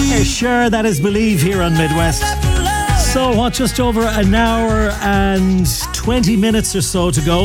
Sure, that is Believe here on Midwest. So what, just over an hour and 20 minutes or so to go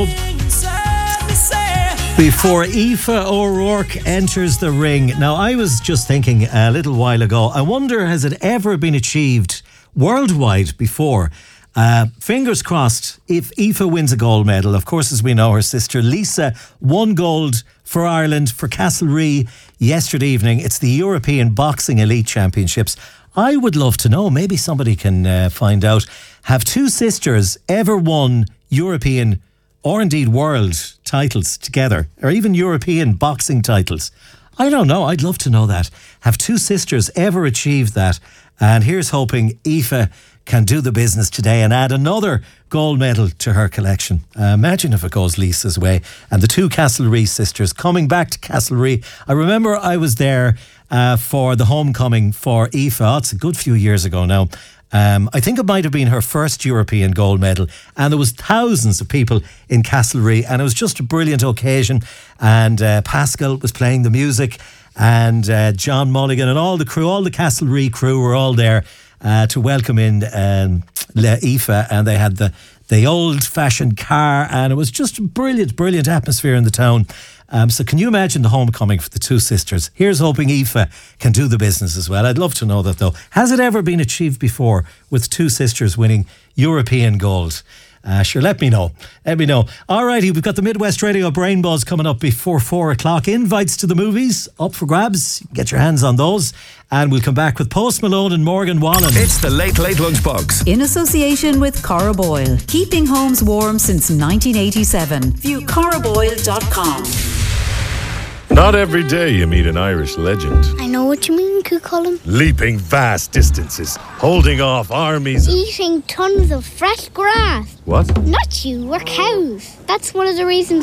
before Aoife O'Rourke enters the ring. Now, I was just thinking a little while ago, I wonder, has it ever been achieved worldwide before? Fingers crossed if Aoife wins a gold medal. Of course, as we know, her sister Lisa won gold for Ireland for Castlerea yesterday evening. It's the European Boxing Elite Championships. I would love to know, maybe somebody can find out, have two sisters ever won European or indeed world titles together, or even European boxing titles? I don't know. I'd love to know that. Have two sisters ever achieved that? And here's hoping Aoife can do the business today and add another gold medal to her collection. Imagine if it goes Lisa's way. And the two Castlerea sisters coming back to Castlerea. I remember I was there for the homecoming for Aoife. Oh, it's a good few years ago now. I think it might have been her first European gold medal, and there was thousands of people in Castlerea, and it was just a brilliant occasion. And Pascal was playing the music, and John Mulligan and all the crew, all the Castlerea crew were all there to welcome in Aoife, and they had the old-fashioned car, and it was just a brilliant atmosphere in the town. So can you imagine the homecoming for the two sisters? Here's hoping Aoife can do the business as well. I'd love to know that, though. Has it ever been achieved before with two sisters winning European gold? Sure, let me know. Let me know. Alrighty, we've got the Midwest Radio Brain Buzz coming up before 4 o'clock. Invites to the movies up for grabs. Get your hands on those. And we'll come back with Post Malone and Morgan Wallen. It's the Late Late Lunchbox. In association with Cora Boyle. Keeping homes warm since 1987. View coraboyle.com. Not every day you meet an Irish legend. I know what you mean, Cucullin. Leaping vast distances, holding off armies. Eating tons of fresh grass. What? Not you, we're cows. That's one of the reasons